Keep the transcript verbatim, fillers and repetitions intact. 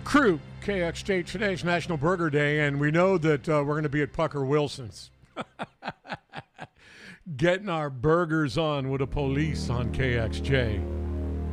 Crew, K X J, today's National Burger Day, and we know that uh, we're going to be at Pucker Wilson's. Getting our burgers on with the police on K X J.